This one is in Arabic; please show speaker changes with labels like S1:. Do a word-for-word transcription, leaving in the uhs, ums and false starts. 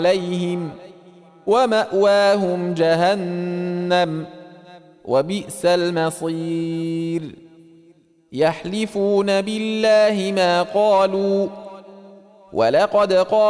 S1: عليهم ومأواهم جهنم وبئس المصير. يحلفون بالله ما قالوا ولقد قالوا